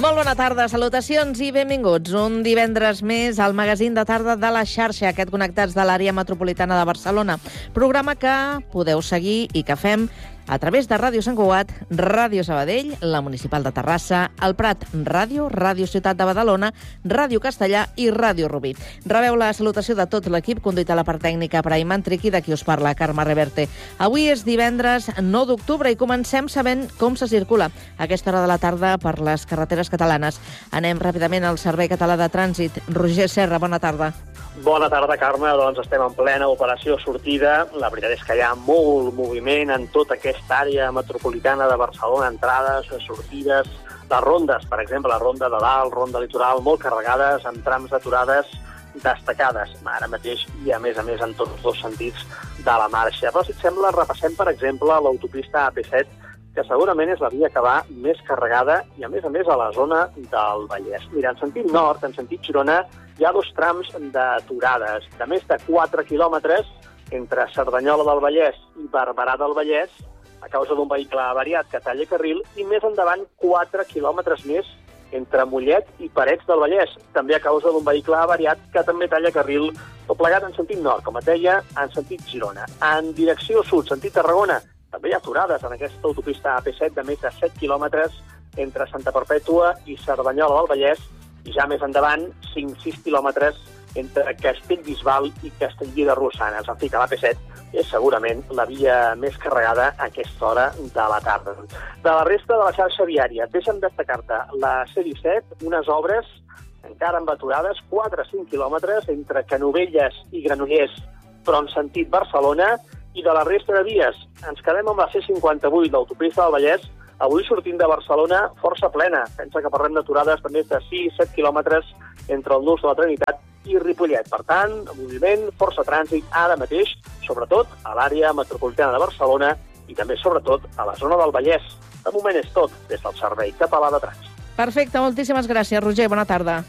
Molt bona tarda, salutacions i benvinguts. Un divendres més al magazín de tarda de la xarxa, aquest Connectats de l'àrea metropolitana de Barcelona. Programa que podeu seguir i que fem a través de Ràdio Sant Cugat, Ràdio Sabadell, la Municipal de Terrassa, el Prat Ràdio, Ràdio Ciutat de Badalona, Ràdio Castellà i Ràdio Rubí. Rebeu la salutació de tot l'equip, conduït a la part tècnica per Ayman Triqui, de qui us parla, Carme Reverte. Avui és divendres 9 d'octubre i comencem sabent com se circula a aquesta hora de la tarda per les carreteres catalanes. Anem ràpidament al Servei Català de Trànsit. Roger Serra, bona tarda. Bona tarda, Carme. Doncs estem en plena operació sortida. La veritat és que hi ha molt moviment en tota aquesta àrea metropolitana de Barcelona, entrades, sortides, les rondes, per exemple, la ronda de dalt, ronda litoral, molt carregades, amb trams d'aturades destacades. Ara mateix i, a més, en tots els dos sentits de la marxa. Però, si et sembla, repassem, per exemple, l'autopista AP7, que segurament és la via que va més carregada i, a més, a la zona del Vallès. Mira, en sentit nord, en sentit Girona, hi ha dos trams d'aturades de més de 4 quilòmetres entre Cerdanyola del Vallès i Barberà del Vallès a causa d'un vehicle avariat que talla carril i més endavant 4 quilòmetres més entre Mollet i Parets del Vallès, també a causa d'un vehicle avariat que també talla carril, tot plegat en sentit nord, com et deia, en sentit Girona. En direcció sud, sentit Tarragona, també hi ha aturades en aquesta autopista AP7 de més de 7 quilòmetres entre Santa Perpètua i Cerdanyola del Vallès i ja més endavant 5-6 quilòmetres entre Castellbisbal i Castellví de Rosanes. En fi, que l'AP7 és segurament la via més carregada a aquesta hora de la tarda. De la resta de la xarxa viària, deixa'm destacar-te la C-17, unes obres encara amb aturades, 4-5 quilòmetres entre Canovelles i Granollers, però en sentit Barcelona, i de la resta de vies ens quedem amb la C-58, l'autopista del Vallès, avui sortint de Barcelona força plena. Pensa que parlem d'aturades de més de 6-7 quilòmetres entre el Nus de la Trinitat i Ripollet. Per tant, moviment, força trànsit ara mateix, sobretot a l'àrea metropolitana de Barcelona i també, sobretot, a la zona del Vallès. De moment és tot des del Servei Català de Trànsit. Perfecte, moltíssimes gràcies, Roger. Bona tarda.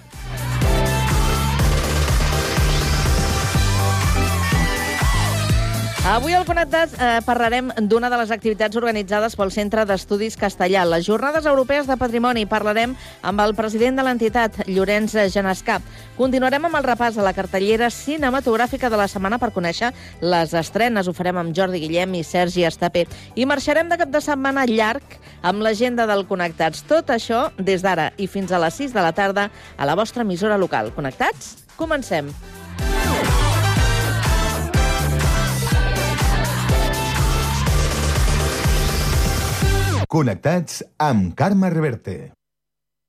Avui al Connectats parlarem d'una de les activitats organitzades pel Centre d'Estudis Castellà, les Jornades Europees de Patrimoni. Parlarem amb el president de l'entitat, Llorenç Genescà. Continuarem amb el repàs a la cartellera cinematogràfica de la setmana per conèixer les estrenes. Ho farem amb Jordi Guillem i Sergi Estapé. I marxarem de cap de setmana llarg amb l'agenda del Connectats. Tot això des d'ara i fins a les 6 de la tarda a la vostra emissora local. Connectats? Comencem. Connectats amb Carme Reverte.